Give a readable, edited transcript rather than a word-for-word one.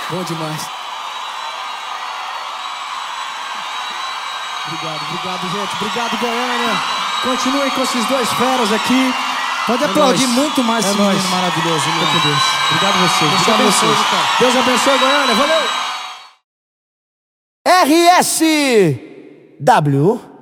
Bom demais. Obrigado, gente. Obrigado, Goiânia. Continuem com esses dois feras aqui. Pode aplaudir muito mais esse menino maravilhoso. Deus. Obrigado a vocês. Deus abençoe. Deus abençoe, Goiânia. Valeu. RSW